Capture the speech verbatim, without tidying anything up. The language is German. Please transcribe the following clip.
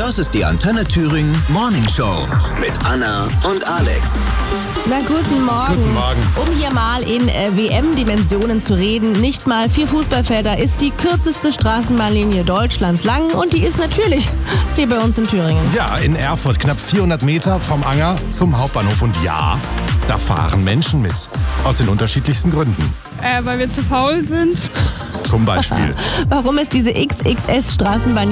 Das ist die Antenne Thüringen Morning Show mit Anna und Alex. Na, guten Morgen. Guten Morgen. Um hier mal in äh, W M-Dimensionen zu reden, nicht mal vier Fußballfelder ist die kürzeste Straßenbahnlinie Deutschlands lang und die ist natürlich hier bei uns in Thüringen. Ja, in Erfurt, knapp vierhundert Meter vom Anger zum Hauptbahnhof. Und ja, da fahren Menschen mit. Aus den unterschiedlichsten Gründen. Äh, weil wir zu faul sind. Zum Beispiel. Warum ist diese X X S-Straßenbahn